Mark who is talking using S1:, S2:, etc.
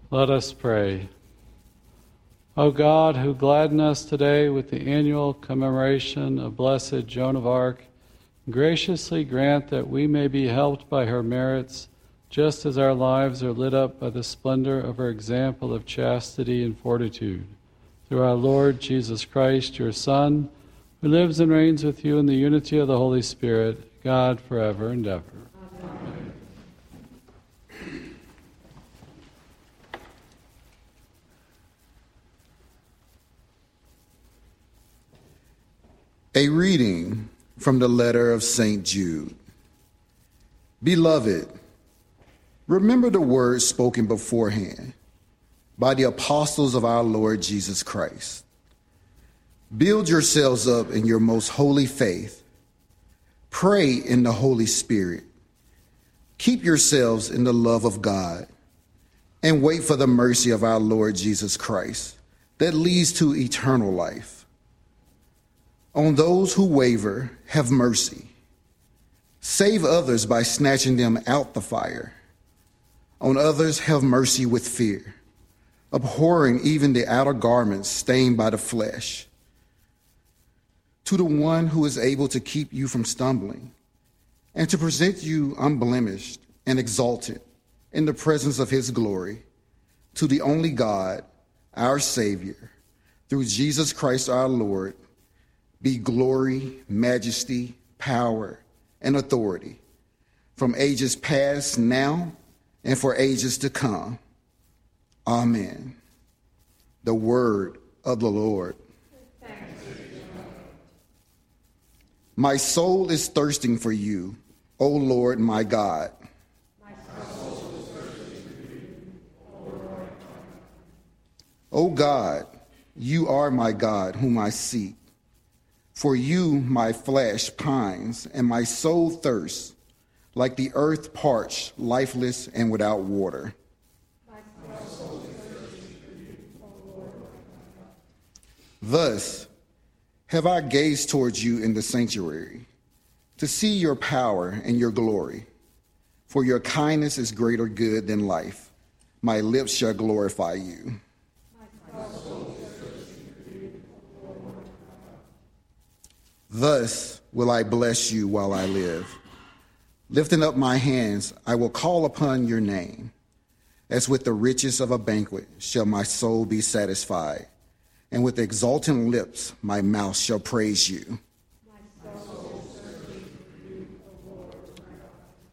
S1: Let us pray. O God, who gladden us today with the annual commemoration of Blessed Joan of Arc, graciously grant that we may be helped by her merits, just as our lives are lit up by the splendor of her example of chastity and fortitude. Through our Lord Jesus Christ, your Son, who lives and reigns with you in the unity of the Holy Spirit, God, forever and ever. Amen.
S2: A reading from the letter of St. Jude. Beloved, remember the words spoken beforehand by the apostles of our Lord Jesus Christ. Build yourselves up in your most holy faith. Pray in the Holy Spirit. Keep yourselves in the love of God, and wait for the mercy of our Lord Jesus Christ that leads to eternal life. On those who waver, have mercy. Save others by snatching them out the fire. On others, have mercy with fear, abhorring even the outer garments stained by the flesh. To the one who is able to keep you from stumbling and to present you unblemished and exalted in the presence of his glory, to the only God, our Savior, through Jesus Christ our Lord, be glory, majesty, power, and authority from ages past, now, and for ages to come. Amen. The word of the Lord. My soul is thirsting for you, O Lord my God. My soul is thirsting for you, O Lord my God. O God, you are my God whom I seek. For you my flesh pines, and my soul thirsts, like the earth parched, lifeless, and without water. My soul is thirsty for you, O Lord. Thus have I gazed towards you in the sanctuary, to see your power and your glory. For your kindness is greater good than life. My lips shall glorify you. Thus will I bless you while I live. Lifting up my hands, I will call upon your name. As with the riches of a banquet shall my soul be satisfied, and with exultant lips my mouth shall praise you.